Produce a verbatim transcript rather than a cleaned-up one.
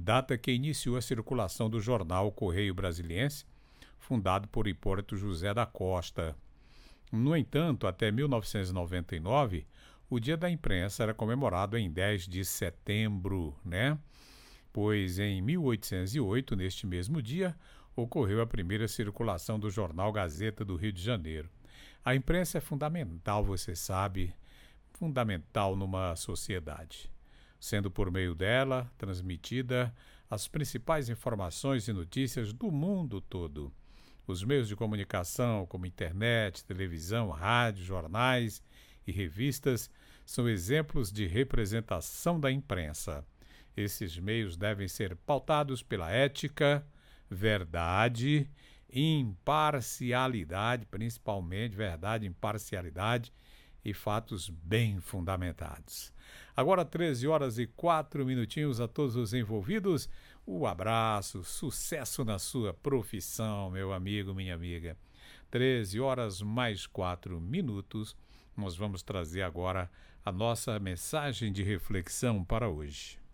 data que iniciou a circulação do jornal Correio Brasiliense, fundado por Hipólito José da Costa. No entanto, até mil novecentos e noventa e nove, o Dia da Imprensa era comemorado em dez de setembro, né? Pois em mil oitocentos e oito, neste mesmo dia, ocorreu a primeira circulação do jornal Gazeta do Rio de Janeiro. A imprensa é fundamental, você sabe, fundamental numa sociedade, sendo por meio dela transmitida as principais informações e notícias do mundo todo. Os meios de comunicação, como internet, televisão, rádio, jornais e revistas, são exemplos de representação da imprensa. Esses meios devem ser pautados pela ética, verdade, imparcialidade, principalmente verdade, imparcialidade e fatos bem fundamentados. Agora, treze horas e quatro minutinhos a todos os envolvidos. Um abraço, sucesso na sua profissão, meu amigo, minha amiga. treze horas mais quatro minutos. Nós vamos trazer agora a nossa mensagem de reflexão para hoje.